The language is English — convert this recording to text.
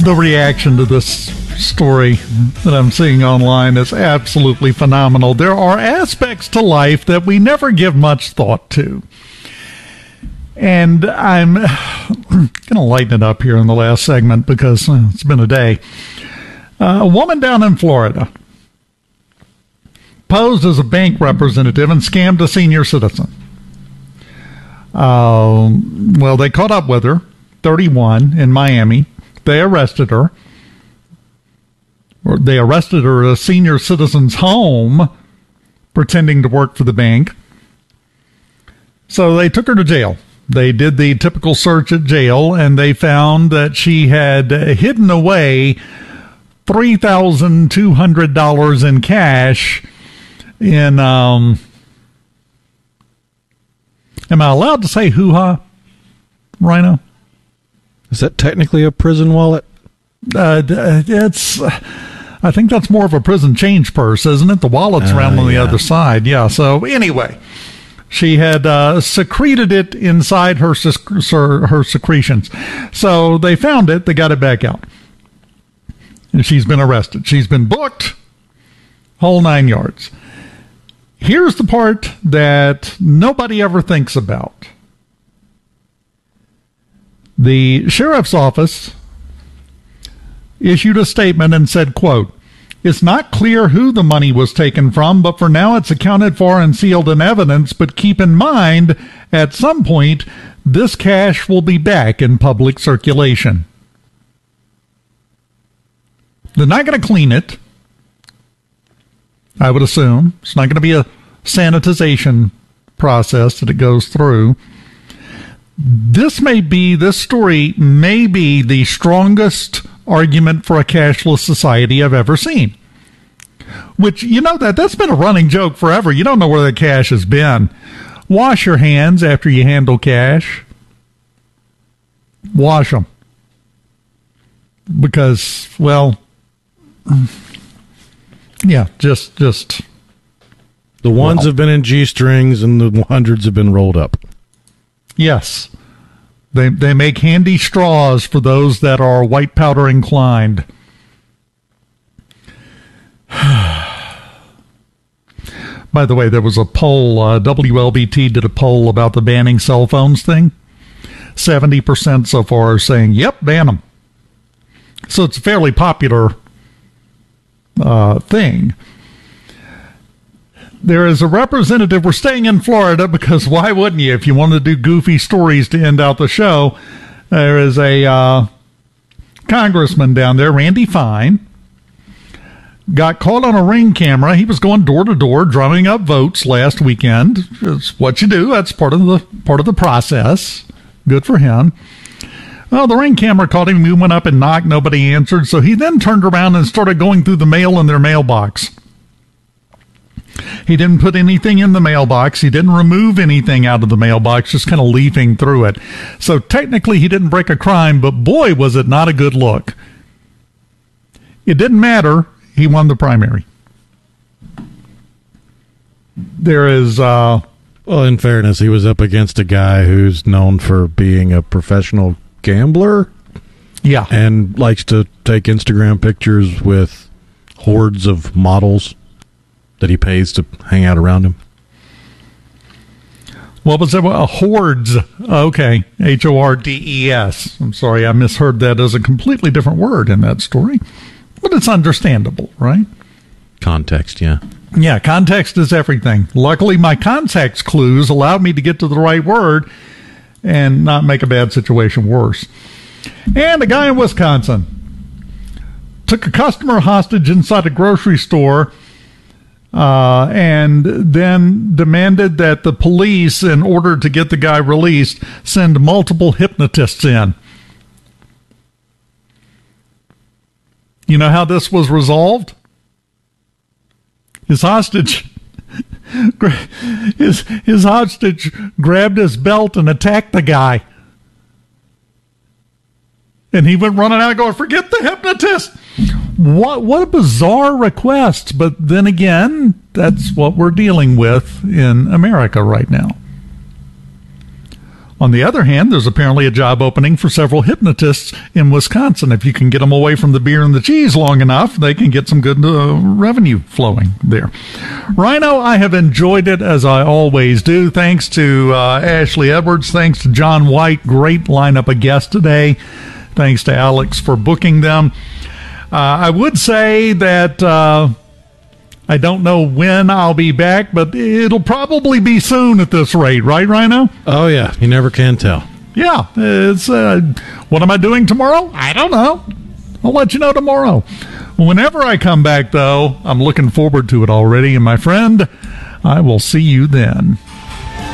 The reaction to this story that I'm seeing online is absolutely phenomenal. There are aspects to life that we never give much thought to. And I'm going to lighten it up here in the last segment because it's been a day. A woman down in Florida posed as a bank representative and scammed a senior citizen. Well, they caught up with her, 31, in Miami. They arrested her. Or they arrested her at a senior citizen's home, pretending to work for the bank. So they took her to jail. They did the typical search at jail, and they found that she had hidden away $3,200 in cash in, am I allowed to say hoo-ha, Rhino? Is that technically a prison wallet? It's... I think that's more of a prison change purse, isn't it? The wallet's around on the other side. Yeah, so anyway, she had secreted it inside her secretions. So they found it. They got it back out. And she's been arrested. She's been booked, whole 9 yards. Here's the part that nobody ever thinks about. The sheriff's office issued a statement and said, quote, "It's not clear who the money was taken from, but for now it's accounted for and sealed in evidence. But keep in mind, at some point, this cash will be back in public circulation." They're not going to clean it, I would assume. It's not going to be a sanitization process that it goes through. This story may be the strongest argument for a cashless society I've ever seen. Which, you know, that's been a running joke forever. You don't know where the cash has been. Wash your hands after you handle cash. Wash them. Because, well, yeah, just. The ones have been in G-strings and the hundreds have been rolled up. Yes. They make handy straws for those that are white powder inclined. By the way, there was a poll, WLBT did a poll about the banning cell phones thing. 70% so far are saying, yep, ban them. So it's a fairly popular thing. There is a representative. We're staying in Florida because why wouldn't you if you want to do goofy stories to end out the show? There is a congressman down there, Randy Fine, got caught on a Ring camera. He was going door to door drumming up votes last weekend. It's what you do. That's part of the process. Good for him. Well, the Ring camera caught him. He went up and knocked. Nobody answered. So he then turned around and started going through the mail in their mailbox. He didn't put anything in the mailbox. He didn't remove anything out of the mailbox, just kind of leafing through it. So technically he didn't break a crime, but boy, was it not a good look. It didn't matter. He won the primary. There is... well, in fairness, he was up against a guy who's known for being a professional gambler. Yeah. And likes to take Instagram pictures with hordes of models that he pays to hang out around him. What was that? Hordes. Okay. Hordes. I'm sorry, I misheard that as a completely different word in that story. But it's understandable, right? Context, yeah. Yeah, context is everything. Luckily, my context clues allowed me to get to the right word and not make a bad situation worse. And a guy in Wisconsin took a customer hostage inside a grocery store and then demanded that the police, in order to get the guy released, send multiple hypnotists in. You know how this was resolved? His hostage grabbed his belt and attacked the guy. And he went running out going, forget the hypnotist. What a bizarre request. But then again, that's what we're dealing with in America right now. On the other hand, there's apparently a job opening for several hypnotists in Wisconsin. If you can get them away from the beer and the cheese long enough, they can get some good revenue flowing there. Rhino, I have enjoyed it as I always do. Thanks to Ashley Edwards. Thanks to John White. Great lineup of guests today. Thanks to Alex for booking them. I would say that I don't know when I'll be back, but it'll probably be soon at this rate, right, Rhino? Oh, yeah. You never can tell. Yeah. It's what am I doing tomorrow? I don't know. I'll let you know tomorrow. Whenever I come back, though, I'm looking forward to it already. And my friend, I will see you then.